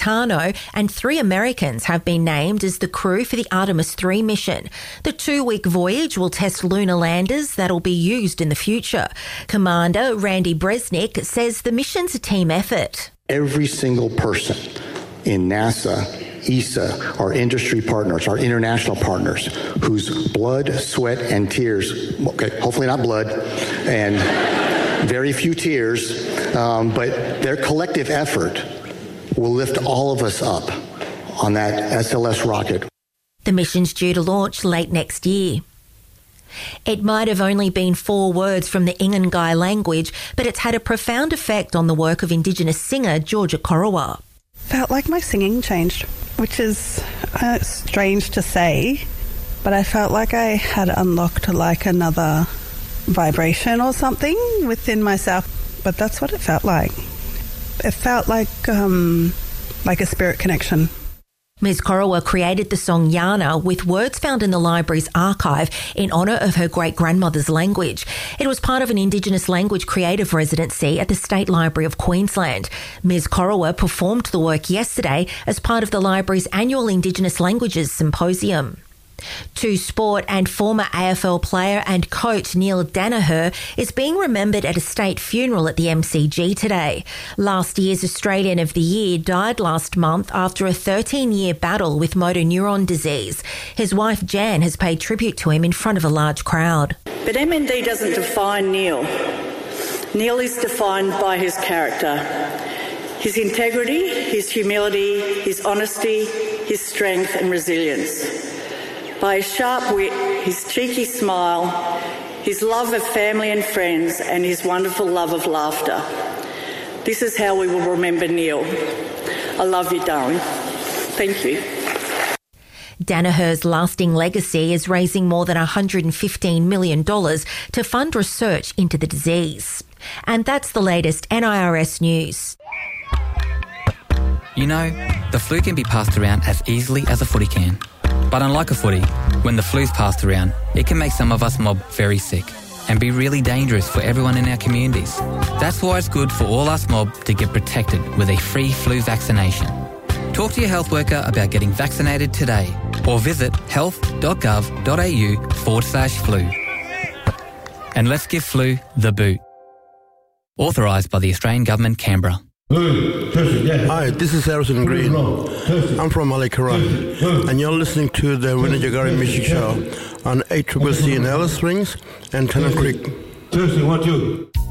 Tano, and 3 Americans have been named as the crew for the Artemis 3 mission. The 2-week voyage will test lunar landers that'll be used in the future. Commander Randy Bresnik says the mission's a team effort. Every single person in NASA, ESA, our industry partners, our international partners, whose blood, sweat, and tears, okay, hopefully not blood, and very few tears, but their collective effort will lift all of us up on that SLS rocket. The mission's due to launch late next year. It might have only been 4 words from the Ingangai language, but it's had a profound effect on the work of Indigenous singer Georgia Korowa. Felt like my singing changed, which is strange to say, but I felt like I had unlocked like another vibration or something within myself, but that's what it felt like. It felt like a spirit connection. Ms. Korowa created the song Yana with words found in the library's archive in honour of her great-grandmother's language. It was part of an Indigenous language creative residency at the State Library of Queensland. Ms. Korowa performed the work yesterday as part of the library's annual Indigenous Languages Symposium. To sport, and former AFL player and coach Neil Danaher is being remembered at a state funeral at the MCG today. Last year's Australian of the Year died last month after a 13-year battle with motor neuron disease. His wife Jan has paid tribute to him in front of a large crowd. But MND doesn't define Neil. Neil is defined by his character. His integrity, his humility, his honesty, his strength and resilience. By his sharp wit, his cheeky smile, his love of family and friends, and his wonderful love of laughter. This is how we will remember Neil. I love you, darling. Thank you. Danaher's lasting legacy is raising more than $115 million to fund research into the disease. And that's the latest NIRS news. You know, the flu can be passed around as easily as a footy can. But unlike a footy, when the flu's passed around, it can make some of us mob very sick and be really dangerous for everyone in our communities. That's why it's good for all us mob to get protected with a free flu vaccination. Talk to your health worker about getting vaccinated today or visit health.gov.au/flu. And let's give flu the boot. Authorised by the Australian Government, Canberra. Hi, this is Harrison Green. I'm from Malekara, and you're listening to the Winajagari Music Show on 8CCC in Alice Springs and Tennant Creek. Seriously, what you?